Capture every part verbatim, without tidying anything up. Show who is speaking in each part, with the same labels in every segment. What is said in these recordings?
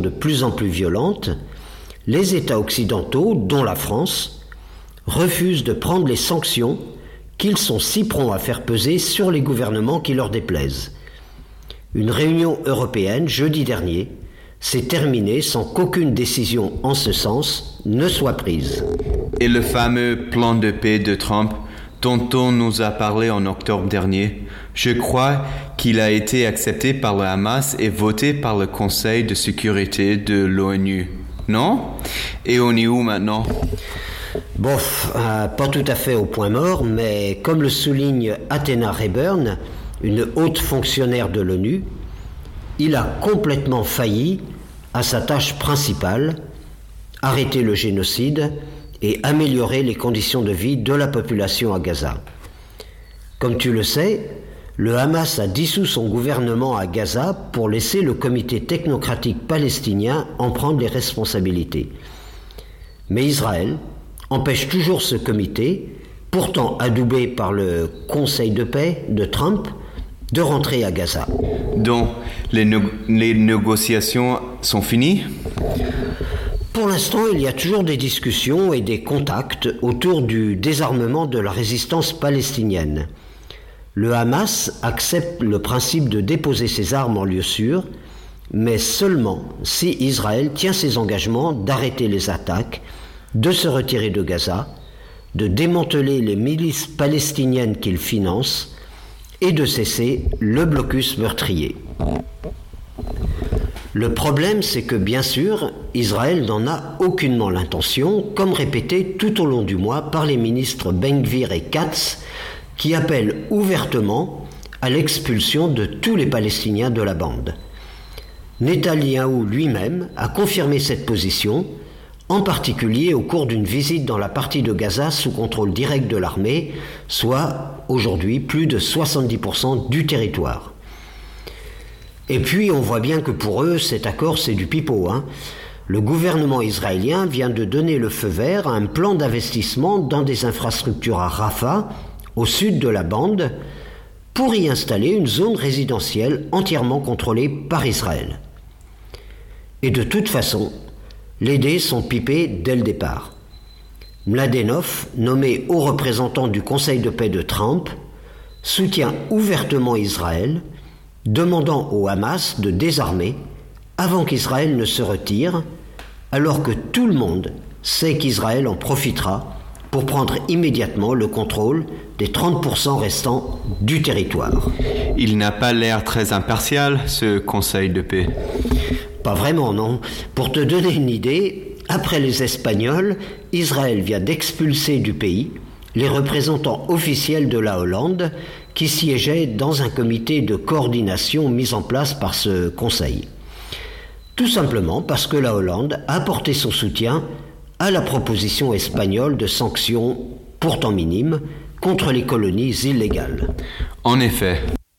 Speaker 1: de plus en plus violente, les États occidentaux, dont la France, refusent de prendre les sanctions qu'ils sont si prompts à faire peser sur les gouvernements qui leur déplaisent. Une réunion européenne, jeudi dernier, s'est terminée sans qu'aucune décision en ce sens ne soit prise.
Speaker 2: Et le fameux plan de paix de Trump, dont on nous a parlé en octobre dernier, je crois qu'il a été accepté par le Hamas et voté par le Conseil de sécurité de l'ONU. Non? Et on est où maintenant?
Speaker 1: Bon, euh, pas tout à fait au point mort, mais comme le souligne Athena Rayburn, une haute fonctionnaire de l'ONU, il a complètement failli à sa tâche principale, arrêter le génocide et améliorer les conditions de vie de la population à Gaza. Comme tu le sais, le Hamas a dissous son gouvernement à Gaza pour laisser le comité technocratique palestinien en prendre les responsabilités. Mais Israël empêche toujours ce comité, pourtant adoubé par le Conseil de paix de Trump, de rentrer à Gaza.
Speaker 2: Donc, les, no- les négociations sont finies?
Speaker 1: Pour l'instant, il y a toujours des discussions et des contacts autour du désarmement de la résistance palestinienne. Le Hamas accepte le principe de déposer ses armes en lieu sûr, mais seulement si Israël tient ses engagements d'arrêter les attaques, de se retirer de Gaza, de démanteler les milices palestiniennes qu'il finance et de cesser le blocus meurtrier. Le problème, c'est que, bien sûr, Israël n'en a aucunement l'intention, comme répété tout au long du mois par les ministres Ben Gvir et Katz, qui appellent ouvertement à l'expulsion de tous les Palestiniens de la bande. Netanyahou lui-même a confirmé cette position, en particulier au cours d'une visite dans la partie de Gaza sous contrôle direct de l'armée, soit aujourd'hui plus de soixante-dix pour cent du territoire. Et puis on voit bien que pour eux, cet accord c'est du pipeau, hein. Le gouvernement israélien vient de donner le feu vert à un plan d'investissement dans des infrastructures à Rafah, au sud de la bande, pour y installer une zone résidentielle entièrement contrôlée par Israël. Et de toute façon, les dés sont pipés dès le départ. Mladenov, nommé haut représentant du Conseil de paix de Trump, soutient ouvertement Israël, demandant au Hamas de désarmer avant qu'Israël ne se retire, alors que tout le monde sait qu'Israël en profitera pour prendre immédiatement le contrôle des trente pour cent restants du territoire.
Speaker 2: Il n'a pas l'air très impartial, ce Conseil de paix.
Speaker 1: Pas vraiment, non. Pour te donner une idée, après les Espagnols, Israël vient d'expulser du pays les représentants officiels de la Hollande qui siégeaient dans un comité de coordination mis en place par ce Conseil. Tout simplement parce que la Hollande a apporté son soutien à la proposition espagnole de sanctions, pourtant minimes, contre les colonies illégales.
Speaker 2: En effet.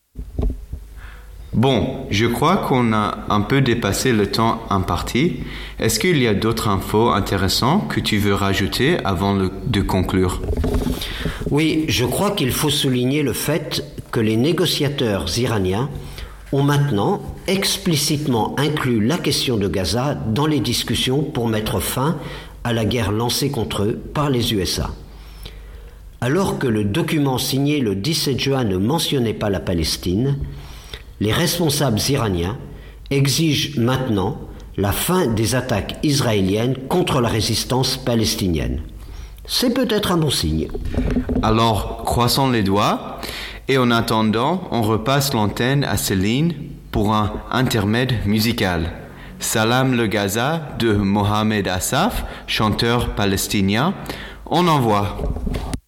Speaker 2: Bon, je crois qu'on a un peu dépassé le temps imparti. Est-ce qu'il y a d'autres infos intéressantes que tu veux rajouter avant le, de conclure?
Speaker 1: Oui, je crois qu'il faut souligner le fait que les négociateurs iraniens ont maintenant explicitement inclus la question de Gaza dans les discussions pour mettre fin à la guerre lancée contre eux par les U S A. Alors que le document signé le dix-sept juin ne mentionnait pas la Palestine, les responsables iraniens exigent maintenant la fin des attaques israéliennes contre la résistance palestinienne. C'est peut-être un bon signe.
Speaker 2: Alors, croisons les doigts, et en attendant, on repasse l'antenne à Céline pour un intermède musical. Salam le Gaza de Mohamed Asaf, chanteur palestinien. On envoie.